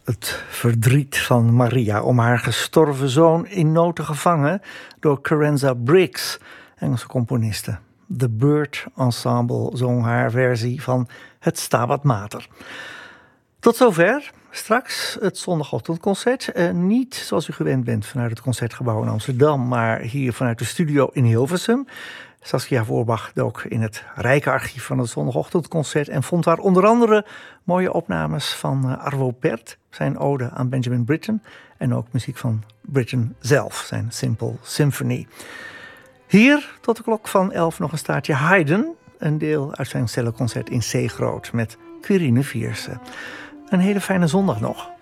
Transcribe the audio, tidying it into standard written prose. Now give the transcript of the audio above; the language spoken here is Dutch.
Het verdriet van Maria om haar gestorven zoon in noten gevangen door Carenza Briggs, Engelse componiste. The Bird Ensemble zong haar versie van Het Stabat Mater. Tot zover. Straks het zondagochtendconcert. Niet zoals u gewend bent vanuit het Concertgebouw in Amsterdam, maar hier vanuit de studio in Hilversum. Saskia Voorbach dook in het rijke archief van het zondagochtendconcert en vond daar onder andere mooie opnames van Arvo Pärt, zijn ode aan Benjamin Britten, en ook muziek van Britten zelf, zijn Simple Symphony. Hier tot de klok van 11 nog een staartje Haydn, een deel uit zijn celloconcert in C groot met Quirine Vierse. Een hele fijne zondag nog.